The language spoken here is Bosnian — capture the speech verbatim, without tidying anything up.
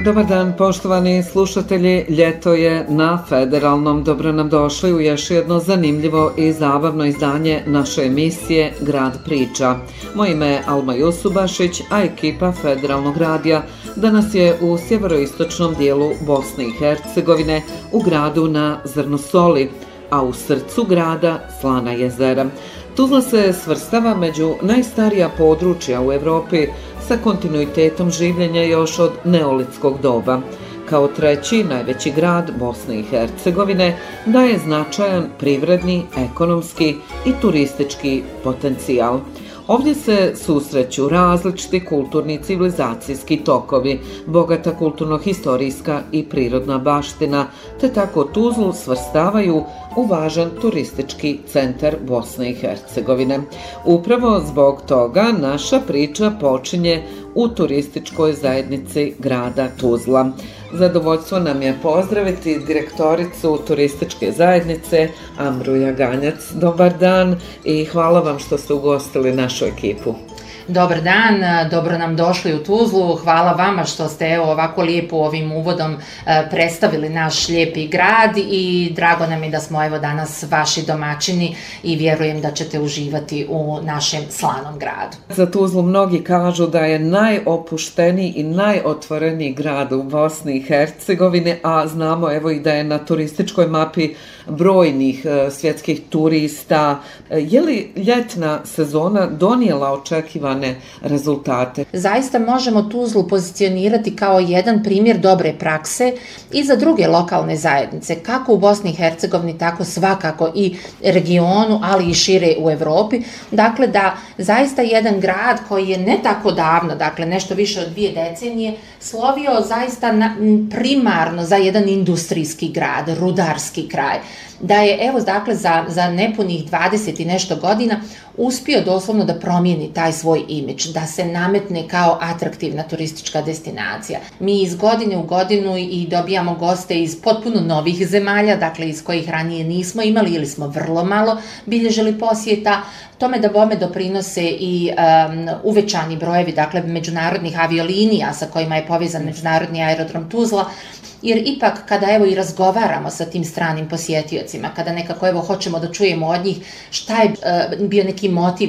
Dobar dan, poštovani slušatelji. Ljeto je na Federalnom. Dobro nam došli u još jedno zanimljivo i zabavno izdanje naše emisije Grad priča. Moje ime je Alma Jusubašić, a ekipa Federalnog radija danas je u sjeveroistočnom dijelu Bosne i Hercegovine, u gradu na Zrnosoli, a u srcu grada Slana jezera. Tuzla se svrstava među najstarija područja u Evropi sa kontinuitetom življenja još od neolitskog doba. Kao treći najveći grad Bosne i Hercegovine daje značajan privredni, ekonomski i turistički potencijal. Ovdje se susreću različiti kulturni i civilizacijski tokovi, bogata kulturno-historijska i prirodna baština, te tako Tuzlu svrstavaju u važan turistički centar Bosne i Hercegovine. Upravo zbog toga naša priča počinje u turističkoj zajednici grada Tuzla. Zadovoljstvo nam je pozdraviti direktoricu turističke zajednice Amru Jaganjac. Dobar dan i hvala vam što ste ugostili našu ekipu. Dobar dan, dobro nam došli u Tuzlu. Hvala vama što ste evo ovako lijepo ovim uvodom e, predstavili naš lijepi grad i drago nam je da smo evo danas vaši domaćini i vjerujem da ćete uživati u našem slanom gradu. Za Tuzlu mnogi kažu da je najopušteniji i najotvoreniji grad u Bosni i Hercegovini, a znamo evo i da je na turističkoj mapi brojnih e, svjetskih turista. E, je li ljetna sezona donijela očekivane rezultate? Zaista možemo Tuzlu pozicionirati kao jedan primjer dobre prakse i za druge lokalne zajednice, kako u Bosni i Hercegovini, tako svakako i regionu, ali i šire u Evropi. Dakle, da zaista jedan grad koji je ne tako davno, dakle nešto više od dvije decenije, slovio zaista na, primarno za jedan industrijski grad, rudarski kraj. Da je, evo, dakle, za, za nepunih dvadeset i nešto godina uspio doslovno da promijeni taj svoj imidž, da se nametne kao atraktivna turistička destinacija. Mi iz godine u godinu i dobijamo goste iz potpuno novih zemalja, dakle iz kojih ranije nismo imali ili smo vrlo malo bilježili posjeta. Tome da bome doprinose i um, uvećani brojevi, dakle, međunarodnih aviolinija sa kojima je povezan međunarodni aerodrom Tuzla, jer ipak kada evo i razgovaramo sa tim stranim posjetiocima, kada nekako evo hoćemo da čujemo od njih šta je uh, bio neki motiv